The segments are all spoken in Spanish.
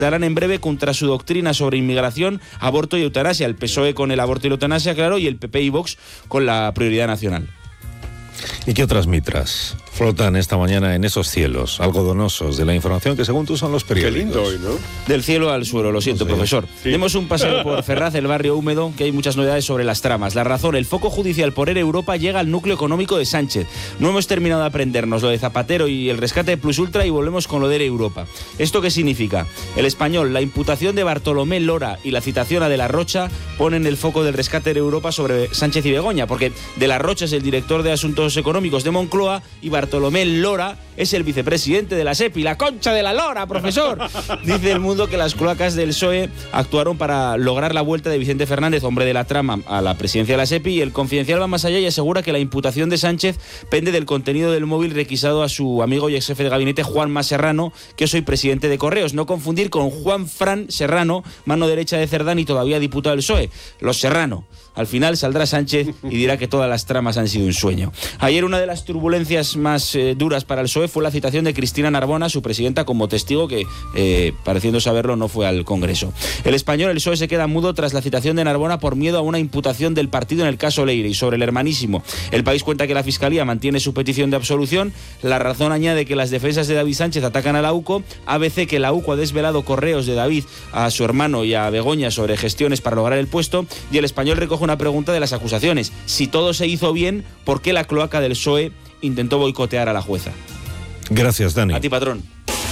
darán en breve contra su doctrina sobre inmigración, aborto y eutanasia. El PSOE con el aborto y la eutanasia, claro, y el PP y Vox con la prioridad nacional. ¿Y qué otras mitras flotan esta mañana en esos cielos algodonosos de la información que según tú son los periódicos? Qué lindo hoy, ¿no? Del cielo al suelo, lo siento, profesor. Sí. Demos un paseo por Ferraz, el barrio húmedo, que hay muchas novedades sobre las tramas. La razón, el foco judicial por ERE Europa llega al núcleo económico de Sánchez. No hemos terminado de aprendernos lo de Zapatero y el rescate de Plus Ultra y volvemos con lo de ERE Europa. ¿Esto qué significa? El Español, la imputación de Bartolomé Lora y la citación a De la Rocha ponen el foco del rescate de ERE Europa sobre Sánchez y Begoña, porque De la Rocha es el director de Asuntos Económicos de Moncloa y Bartolomé Lora es el vicepresidente de la SEPI. ¡La concha de la lora, profesor! Dice El Mundo que las cloacas del PSOE actuaron para lograr la vuelta de Vicente Fernández, hombre de la trama, a la presidencia de la SEPI, y El Confidencial va más allá y asegura que la imputación de Sánchez pende del contenido del móvil requisado a su amigo y ex jefe de gabinete Juanma Serrano, que es hoy presidente de Correos. No confundir con Juan Fran Serrano, mano derecha de Cerdán y todavía diputado del PSOE. Los Serrano. Al final saldrá Sánchez y dirá que todas las tramas han sido un sueño. Ayer una de las turbulencias más duras para el PSOE fue la citación de Cristina Narbona, su presidenta, como testigo que, pareciendo saberlo, no fue al Congreso. El Español, el PSOE se queda mudo tras la citación de Narbona por miedo a una imputación del partido en el caso Leire. Y sobre el hermanísimo, El País cuenta que la Fiscalía mantiene su petición de absolución. La Razón añade que las defensas de David Sánchez atacan a la UCO. ABC que la UCO ha desvelado correos de David a su hermano y a Begoña sobre gestiones para lograr el puesto. Y El Español recoge una pregunta de las acusaciones. Si todo se hizo bien, ¿por qué la cloaca del PSOE intentó boicotear a la jueza? Gracias, Dani. A ti, patrón.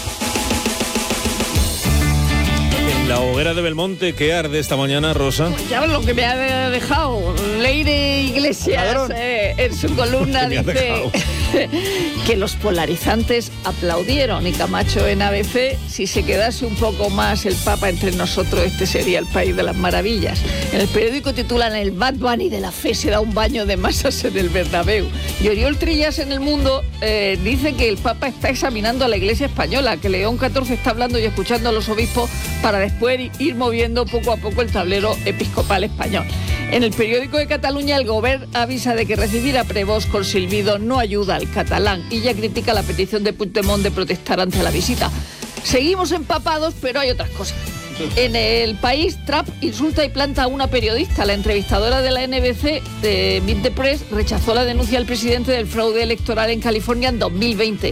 En la hoguera de Belmonte, ¿qué arde esta mañana, Rosa? Ya lo que me ha dejado Leire Iglesias en su columna dice que los polarizantes aplaudieron y Camacho en ABC, si se quedase un poco más el Papa entre nosotros, este sería el país de las maravillas. En el periódico titulan El Bad Bunny de la fe se da un baño de masas en el Bernabéu. Y Oriol Trillas en El Mundo dice que el Papa está examinando a la Iglesia española, que León XIV está hablando y escuchando a los obispos para después ir moviendo poco a poco el tablero episcopal español. En el periódico de Cataluña, el Govern avisa de que recibir a Prevost con silbido no ayuda al catalán y ya critica la petición de Puigdemont de protestar ante la visita. Seguimos empapados, pero hay otras cosas. En El País, Trump insulta y planta a una periodista. La entrevistadora de la NBC, de Meet the Press, rechazó la denuncia del presidente del fraude electoral en California en 2020.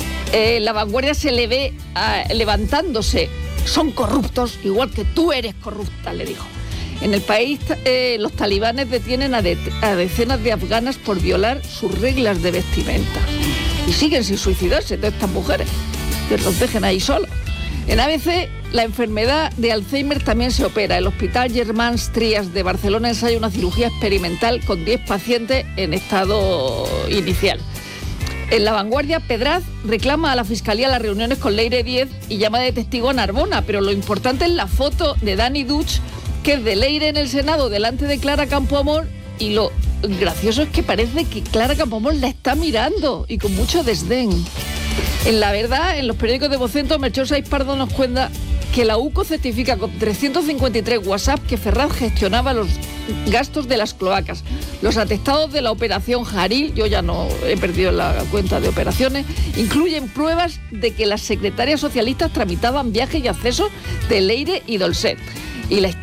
La Vanguardia se le ve levantándose. Son corruptos, igual que tú eres corrupta, le dijo. En El País, los talibanes detienen a decenas de afganas por violar sus reglas de vestimenta. Y siguen sin suicidarse todas estas mujeres, que los dejen ahí solos. En ABC, la enfermedad de Alzheimer también se opera. El Hospital Germans Trias de Barcelona ensaya una cirugía experimental con 10 pacientes en estado inicial. En La Vanguardia, Pedraz reclama a la Fiscalía las reuniones con Leire Díez y llama de testigo a Narbona, pero lo importante es la foto de Dani Duch, que es de Leire en el Senado delante de Clara Campoamor, y lo gracioso es que parece que Clara Campoamor la está mirando y con mucho desdén. En La Verdad, en los periódicos de Vocento, Melchor Saiz Pardo nos cuenta que la UCO certifica con 353 WhatsApp que Ferraz gestionaba los gastos de las cloacas. Los atestados de la operación Jaril, yo ya no he perdido la cuenta de operaciones, incluyen pruebas de que las secretarias socialistas tramitaban viajes y accesos de Leire y Dolcet. Y la